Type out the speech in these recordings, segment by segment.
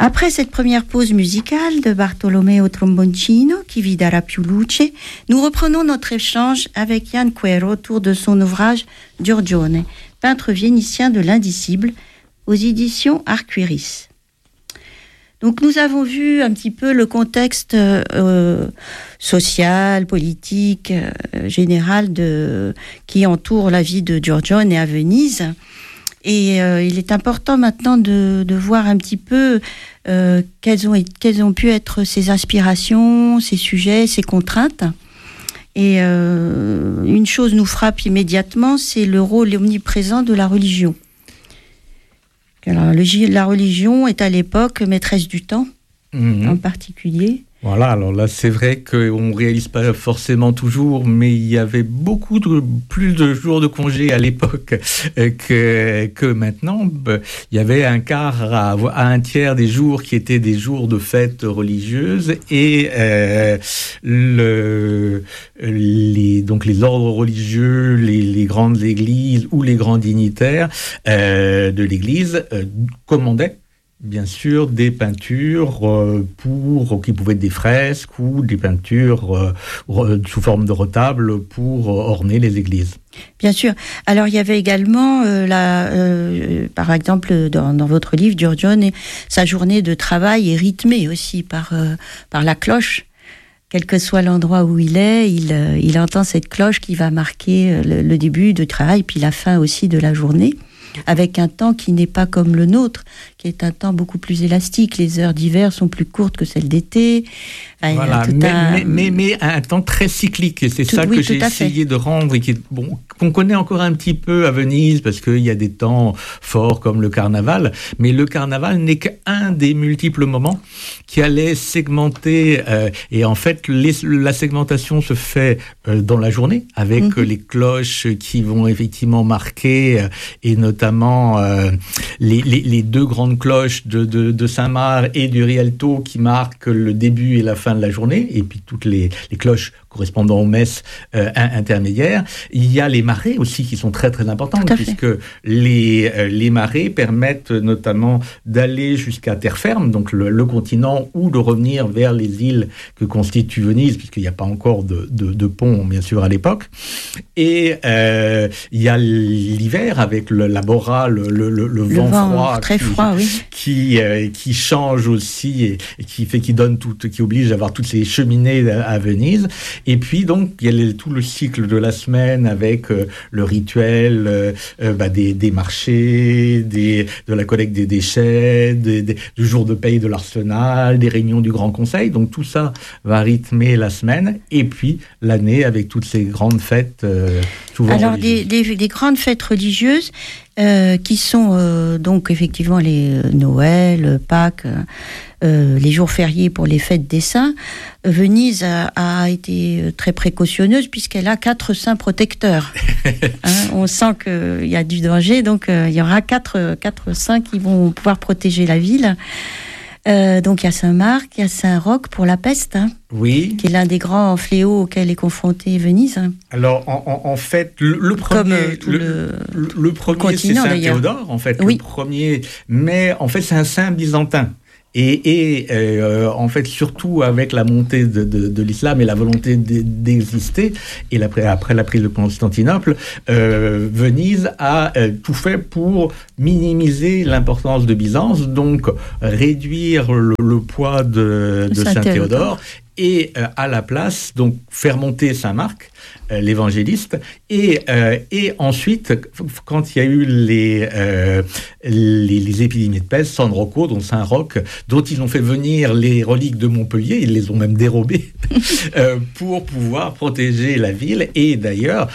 Après cette première pause musicale de Bartolomeo Tromboncino, Chi vi darà più luce, nous reprenons notre échange avec Jan Quero autour de son ouvrage Giorgione, peintre vénitien de l'indicible, aux éditions Arcueris. Donc nous avons vu un petit peu le contexte social, politique, général qui entoure la vie de Giorgione à Venise. Et il est important maintenant de voir un petit peu quelles ont pu être ses inspirations, ses sujets, ses contraintes. Et une chose nous frappe immédiatement, c'est le rôle omniprésent de la religion. Alors, la religion est à l'époque maîtresse du temps, en particulier. Voilà, alors là, c'est vrai qu'on ne réalise pas forcément toujours, mais il y avait plus de jours de congé à l'époque que maintenant. Il y avait un quart à un tiers des jours qui étaient des jours de fêtes religieuses et donc les ordres religieux, les grandes églises ou les grands dignitaires de l'église commandaient bien sûr des peintures qui pouvaient être des fresques ou des peintures sous forme de retables pour orner les églises. Bien sûr. Alors il y avait également par exemple dans votre livre Giorgione, sa journée de travail est rythmée aussi par la cloche. Quel que soit l'endroit où il est, il entend cette cloche qui va marquer le début du travail puis la fin aussi de la journée, avec un temps qui n'est pas comme le nôtre, qui est un temps beaucoup plus élastique. Les heures d'hiver sont plus courtes que celles d'été. Enfin, voilà, mais un temps très cyclique, et c'est ça que j'ai essayé de rendre, et qu'on connaît encore un petit peu à Venise, parce qu'il y a des temps forts comme le carnaval, mais le carnaval n'est qu'un des multiples moments qui allait segmenter, et en fait la segmentation se fait dans la journée, avec les cloches qui vont effectivement marquer, et notamment les deux grandes cloches de Saint-Marc et du Rialto qui marquent le début et la fin de la journée, et puis toutes les cloches correspondant aux messes intermédiaires. Il y a les marées aussi qui sont très très importantes, puisque les marées permettent notamment d'aller jusqu'à terre ferme, donc le continent, ou de revenir vers les îles que constitue Venise, puisqu'il n'y a pas encore de pont bien sûr à l'époque. Et il y a l'hiver avec la Bora, le vent froid, très froid, oui, qui change aussi et qui donne qui oblige à avoir toutes ces cheminées à Venise. Et puis donc il y a tout le cycle de la semaine avec le rituel des marchés, de la collecte des déchets, du jour de paye de l'Arsenal, des réunions du Grand Conseil. Donc tout ça va rythmer la semaine, et puis l'année avec toutes ces grandes fêtes souvent alors religieuses. des grandes fêtes religieuses qui sont donc effectivement les Noël, Pâques, les jours fériés pour les fêtes des saints. Venise a été très précautionneuse puisqu'elle a 4 saints protecteurs. On sent qu'il y a du danger, donc il y aura 4 saints qui vont pouvoir protéger la ville. Donc il y a Saint-Marc, il y a Saint-Roch pour la peste, oui, qui est l'un des grands fléaux auxquels est confrontée Venise. Alors en fait le premier, le premier c'est Saint Théodore, en fait, oui. Le premier, mais en fait c'est un saint byzantin. Et en fait, surtout avec la montée de l'islam et la volonté d'exister, et après la prise de Constantinople, Venise a tout fait pour minimiser l'importance de Byzance, donc réduire le poids de Saint Théodore, et à la place, donc faire monter Saint Marc, l'évangéliste, et ensuite, quand il y a eu les épidémies de peste, San Rocco, dont Saint-Roch, dont ils ont fait venir les reliques de Montpellier, ils les ont même dérobées pour pouvoir protéger la ville. Et d'ailleurs,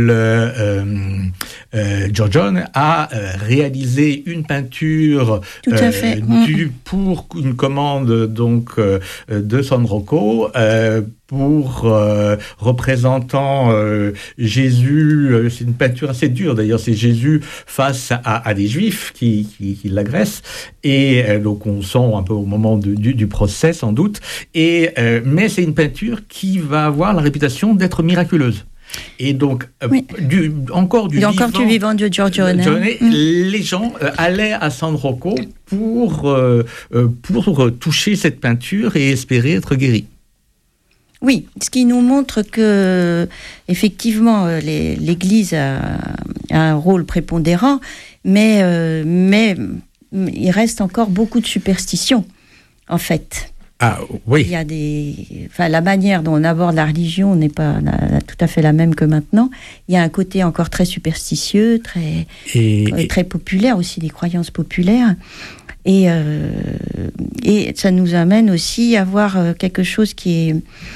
Giorgione a réalisé une peinture pour une commande donc de San Rocco, pour représentant Jésus. C'est une peinture assez dure d'ailleurs, c'est Jésus face à des Juifs qui l'agressent, et donc on sent un peu au moment du procès sans doute, mais c'est une peinture qui va avoir la réputation d'être miraculeuse. Et donc, encore du vivant de Giorgione. Les gens allaient à San Rocco pour toucher cette peinture et espérer être guéris. Oui, ce qui nous montre que, effectivement, l'Église a un rôle prépondérant, mais il reste encore beaucoup de superstitions, en fait. Ah oui. Il y a la manière dont on aborde la religion n'est pas tout à fait la même que maintenant. Il y a un côté encore très superstitieux, très populaire aussi, des croyances populaires. Et ça nous amène aussi à voir quelque chose qui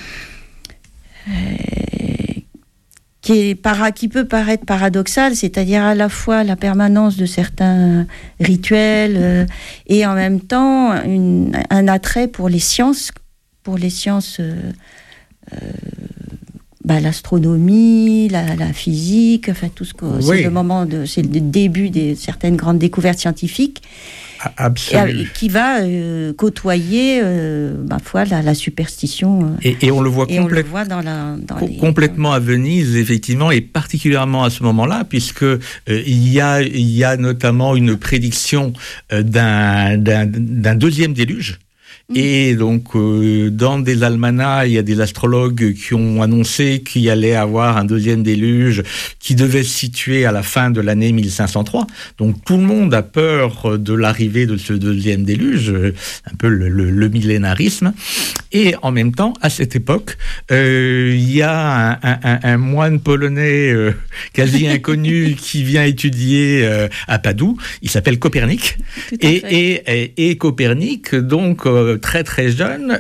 peut paraître paradoxal, c'est-à-dire à la fois la permanence de certains rituels et en même temps un attrait pour les sciences, l'astronomie, la physique, enfin tout ce que c'est le début de certaines grandes découvertes scientifiques. Absolument. Qui va côtoyer la superstition. Et on le voit complètement à Venise, effectivement, et particulièrement à ce moment-là, puisque il y a notamment une prédiction d'un deuxième déluge. Et donc, dans des almanachs, il y a des astrologues qui ont annoncé qu'il y allait avoir un deuxième déluge qui devait se situer à la fin de l'année 1503. Donc, tout le monde a peur de l'arrivée de ce deuxième déluge, un peu le millénarisme. Et en même temps, à cette époque, il y a un moine polonais quasi inconnu qui vient étudier à Padoue. Il s'appelle Copernic. Et Copernic, donc, très très jeune,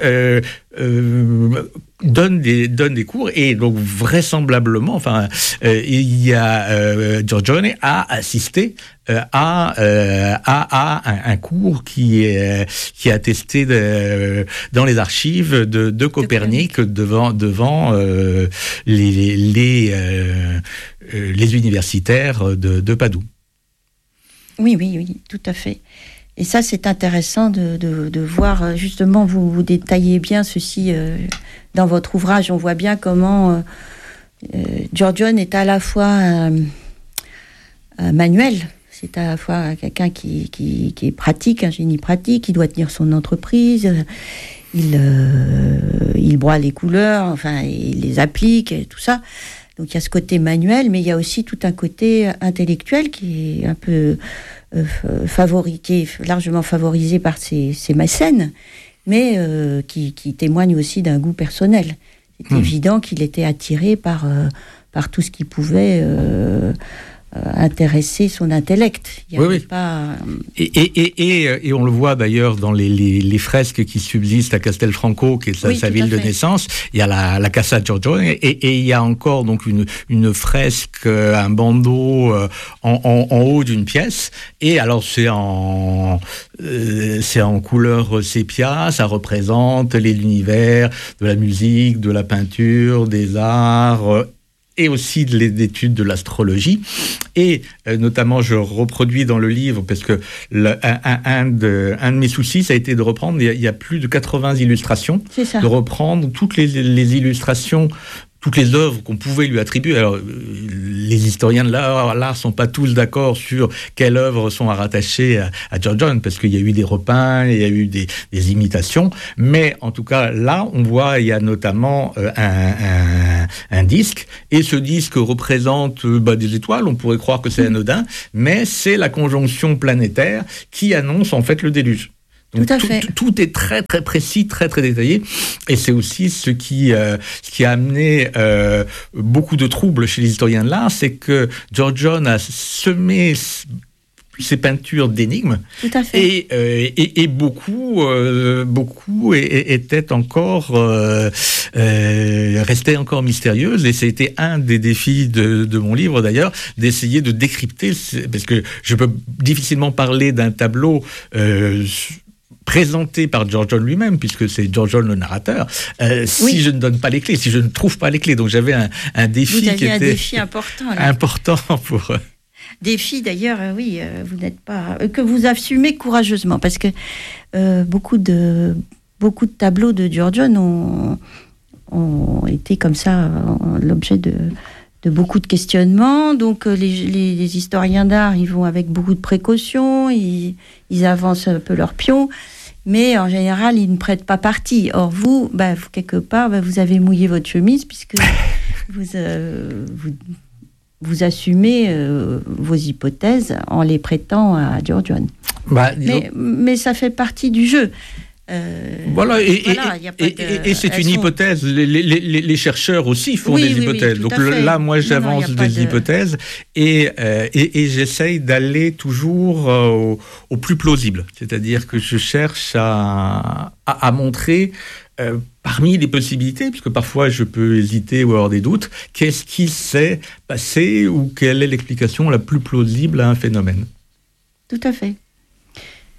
donne des cours, et donc vraisemblablement, il y a Giorgione a assisté à un cours qui est attesté dans les archives de Copernic devant les universitaires de Padoue. Oui, tout à fait. Et ça, c'est intéressant de voir, justement, vous détaillez bien ceci dans votre ouvrage. On voit bien comment Giorgione est à la fois un manuel, c'est à la fois quelqu'un qui est pratique, un génie pratique, qui doit tenir son entreprise, il broie les couleurs, il les applique, et tout ça. Donc il y a ce côté manuel, mais il y a aussi tout un côté intellectuel qui est un peu qui est largement favorisé par ses mécènes, mais qui témoigne aussi d'un goût personnel. C'est évident qu'il était attiré par tout ce qui pouvait intéresser son intellect. Il y avait pas... Et on le voit d'ailleurs dans les fresques qui subsistent à Castelfranco, qui est sa ville de naissance. Il y a la Casa Giorgione, et il y a encore donc une fresque, un bandeau en haut d'une pièce. Et alors c'est en couleur sépia. Ça représente l'univers de la musique, de la peinture, des arts. Et aussi de l'étude de l'astrologie. Et notamment, je reproduis dans le livre, parce que un de mes soucis, ça a été de reprendre, il y a plus de 80 illustrations, de reprendre toutes les illustrations, toutes les œuvres qu'on pouvait lui attribuer. Alors, les historiens de l'art sont pas tous d'accord sur quelles œuvres sont rattachées à Giorgione, parce qu'il y a eu des repeints, il y a eu des imitations, mais en tout cas, là, on voit, il y a notamment un disque, et ce disque représente des étoiles. On pourrait croire que c'est anodin, mais c'est la conjonction planétaire qui annonce en fait le déluge. Donc, tout à fait. Tout est très très précis, très très détaillé, et c'est aussi ce qui a amené beaucoup de troubles chez les historiens de l'art, c'est que Giorgione a semé ces peintures d'énigmes. Tout à fait. Et beaucoup étaient encore restaient encore mystérieuses, et c'était un des défis de mon livre d'ailleurs, d'essayer de décrypter, parce que je peux difficilement parler d'un tableau présenté par Giorgione lui-même, puisque c'est Giorgione le narrateur, si je ne donne pas les clés, si je ne trouve pas les clés. Donc j'avais un défi qui était... un défi important. Là. Important pour... Défi d'ailleurs, vous n'êtes pas... que vous assumez courageusement, parce que beaucoup de tableaux de Giorgione ont été comme ça l'objet beaucoup de questionnements. Donc les historiens d'art, ils vont avec beaucoup de précautions, ils avancent un peu leur pion, mais en général, ils ne prêtent pas parti. Or vous, quelque part, vous avez mouillé votre chemise puisque vous assumez vos hypothèses en les prêtant à Giorgione. Mais ça fait partie du jeu. Et c'est une hypothèse. Les chercheurs aussi font des hypothèses. Donc là, moi, j'avance des hypothèses et j'essaye d'aller toujours au plus plausible. C'est-à-dire que je cherche à montrer parmi les possibilités, puisque parfois je peux hésiter ou avoir des doutes, qu'est-ce qui s'est passé ou quelle est l'explication la plus plausible à un phénomène. Tout à fait.